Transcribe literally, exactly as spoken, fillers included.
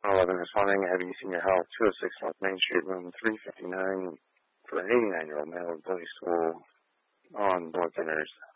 eleven responding, Heavy Senior Health, two oh six North Main Street, room three fifty-nine, for an eighty-nine-year-old male with bloody stool on blood thinners.